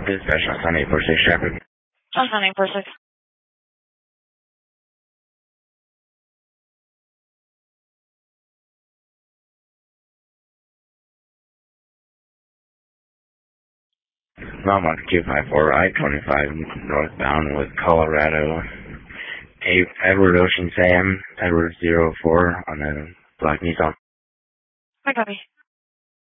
Dispatch on 846 traffic. On 846. Belmont 254, I-25 northbound with Colorado. Edward Ocean Sam, Edward 04 on a black Nissan. I copy.